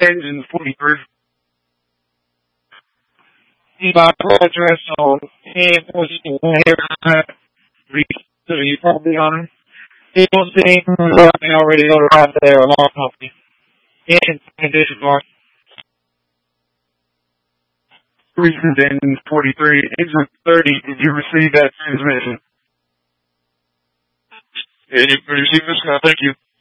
engine 43. The address on hand was you probably on it. People saying they already notified their alarm company. And condition mark. Recent engine 43, exit 30. Did you receive that transmission? Yeah, you received this now. Thank you.